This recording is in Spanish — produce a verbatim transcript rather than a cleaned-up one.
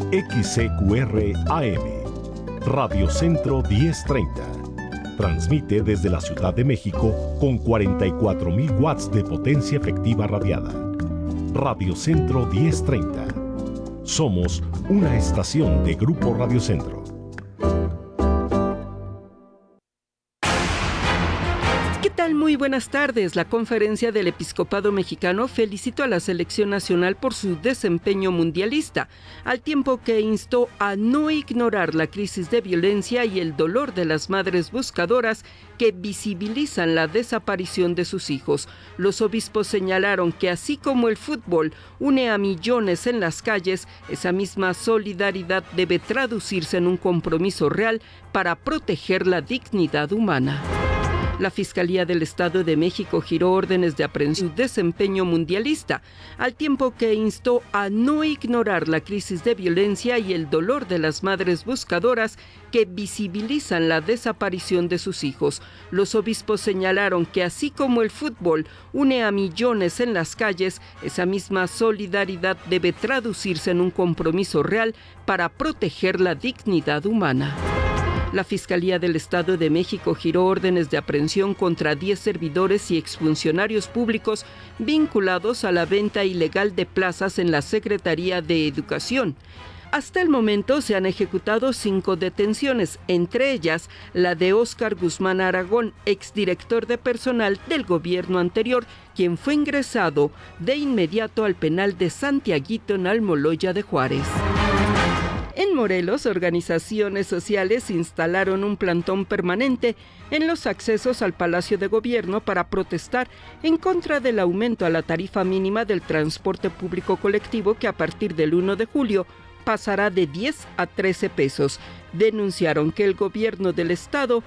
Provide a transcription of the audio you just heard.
X C Q R A M, Radio Centro diez treinta. Transmite desde la Ciudad de México con cuarenta y cuatro mil watts de potencia efectiva radiada. Radio Centro diez treinta. Somos una estación de Grupo Radio Centro. ¿Qué tal? Muy buenas tardes. La Conferencia del Episcopado Mexicano felicitó a la Selección Nacional por su desempeño mundialista, al tiempo que instó a no ignorar la crisis de violencia y el dolor de las madres buscadoras que visibilizan la desaparición de sus hijos. Los obispos señalaron que así como el fútbol une a millones en las calles, esa misma solidaridad debe traducirse en un compromiso real para proteger la dignidad humana. La Fiscalía del Estado de México giró órdenes de aprehensión de desempeño mundialista, al tiempo que instó a no ignorar la crisis de violencia y el dolor de las madres buscadoras que visibilizan la desaparición de sus hijos. Los obispos señalaron que así como el fútbol une a millones en las calles, esa misma solidaridad debe traducirse en un compromiso real para proteger la dignidad humana. La Fiscalía del Estado de México giró órdenes de aprehensión contra diez servidores y exfuncionarios públicos vinculados a la venta ilegal de plazas en la Secretaría de Educación. Hasta el momento se han ejecutado cinco detenciones, entre ellas la de Óscar Guzmán Aragón, exdirector de personal del gobierno anterior, quien fue ingresado de inmediato al penal de Santiaguito en Almoloya de Juárez. En Morelos, organizaciones sociales instalaron un plantón permanente en los accesos al Palacio de Gobierno para protestar en contra del aumento a la tarifa mínima del transporte público colectivo que a partir del primero de julio pasará de diez a trece pesos. Denunciaron que el gobierno del estado